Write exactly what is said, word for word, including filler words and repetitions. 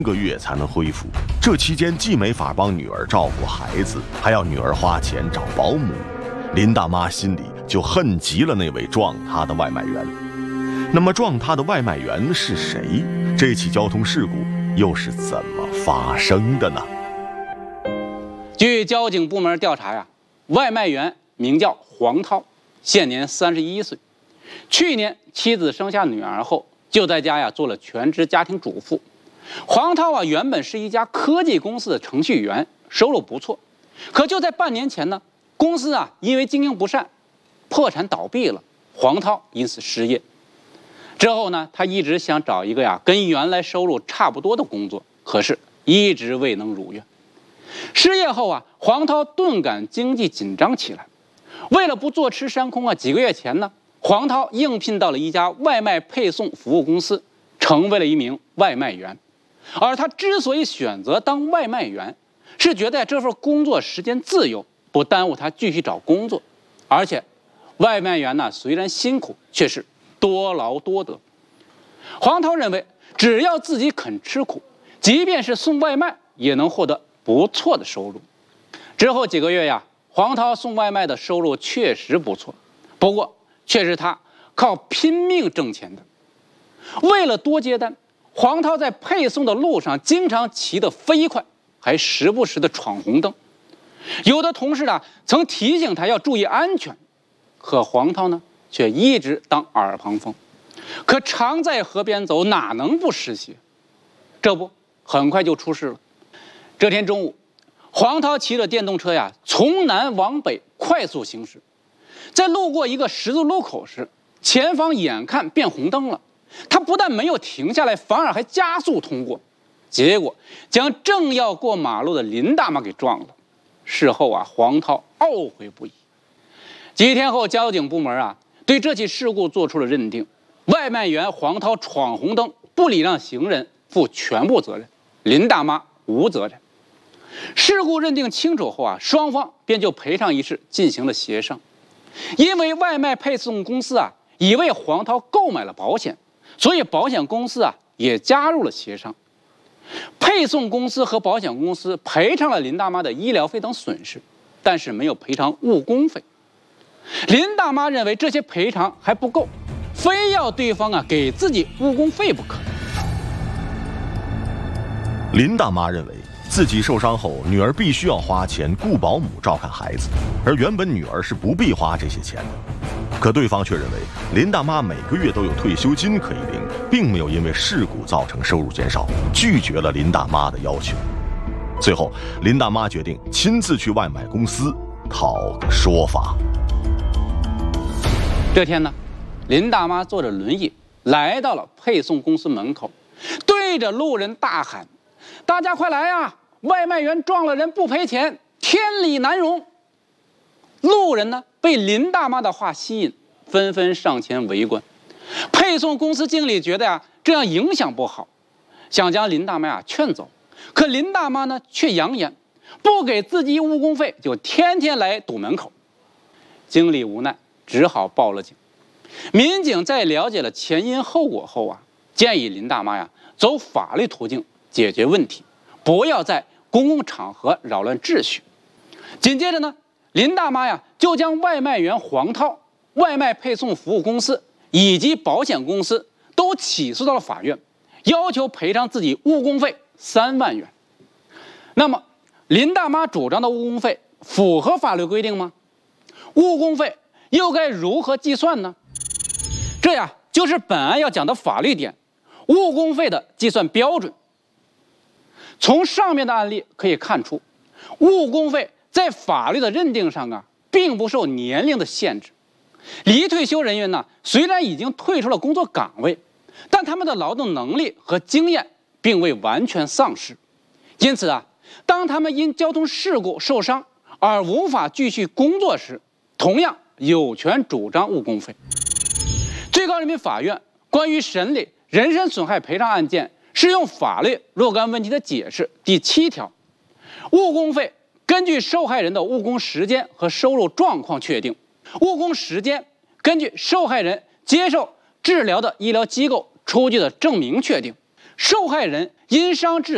个月才能恢复，这期间既没法帮女儿照顾孩子，还要女儿花钱找保姆，林大妈心里就恨极了那位撞她的外卖员。那么撞她的外卖员是谁？这起交通事故又是怎么发生的呢？ 据交警部门调查呀，外卖员名叫黄涛，现年三十一岁。去年妻子生下女儿后，就在家呀做了全职家庭主妇。黄涛啊，原本是一家科技公司的程序员，收入不错。可就在半年前呢，公司啊因为经营不善，破产倒闭了，黄涛因此失业。之后呢，他一直想找一个呀跟原来收入差不多的工作，可是一直未能如愿。失业后啊，黄涛顿感经济紧张起来。为了不坐吃山空啊，几个月前呢，黄涛应聘到了一家外卖配送服务公司，成为了一名外卖员。而他之所以选择当外卖员，是觉得这份工作时间自由，不耽误他继续找工作。而且，外卖员呢虽然辛苦，却是多劳多得。黄涛认为，只要自己肯吃苦，即便是送外卖，也能获得不错的收入。之后几个月呀，黄涛送外卖的收入确实不错，不过却是他靠拼命挣钱的。为了多接单，黄涛在配送的路上经常骑得飞快，还时不时的闯红灯。有的同事啊曾提醒他要注意安全，可黄涛呢却一直当耳旁风。可常在河边走，哪能不湿鞋？这不，很快就出事了。这天中午，黄涛骑着电动车呀，从南往北快速行驶，在路过一个十字路口时，前方眼看变红灯了。他不但没有停下来，反而还加速通过，结果将正要过马路的林大妈给撞了。事后啊，黄涛懊悔不已。几天后，交警部门啊对这起事故做出了认定：外卖员黄涛闯红灯、不礼让行人负全部责任，林大妈无责任。事故认定清楚后啊，双方便就赔偿一事进行了协商。因为外卖配送公司啊已为黄涛购买了保险，所以保险公司啊也加入了协商。配送公司和保险公司赔偿了林大妈的医疗费等损失，但是没有赔偿误工费。林大妈认为这些赔偿还不够，非要对方啊给自己误工费不可。 林大妈认为自己受伤后，女儿必须要花钱雇保姆照看孩子，而原本女儿是不必花这些钱的。可对方却认为林大妈每个月都有退休金可以领，并没有因为事故造成收入减少，拒绝了林大妈的要求。最后，林大妈决定亲自去外卖公司讨个说法。 这天呢，林大妈坐着轮椅来到了配送公司门口，对着路人大喊：“大家快来呀！外卖员撞了人不赔钱，天理难容！”路人呢被林大妈的话吸引，纷纷上前围观。配送公司经理觉得呀这样影响不好，想将林大妈呀劝走。可林大妈呢却扬言不给自己误工费，就天天来堵门口。经理无奈，只好报了警。民警在了解了前因后果后啊，建议林大妈呀走法律途径解决问题，不要在公共场合扰乱秩序。紧接着呢，林大妈呀就将外卖员黄涛、外卖配送服务公司以及保险公司都起诉到了法院，要求赔偿自己误工费三万元。那么，林大妈主张的误工费符合法律规定吗？误工费又该如何计算呢？这呀就是本案要讲的法律点，误工费的计算标准。从上面的案例可以看出，误工费在法律的认定上啊，并不受年龄的限制。离退休人员呢，虽然已经退出了工作岗位，但他们的劳动能力和经验并未完全丧失。因此啊，当他们因交通事故受伤而无法继续工作时，同样有权主张误工费。最高人民法院关于审理人身损害赔偿案件适用法律若干问题的解释第七条，误工费根据受害人的误工时间和收入状况确定。误工时间根据受害人接受治疗的医疗机构出具的证明确定。受害人因伤致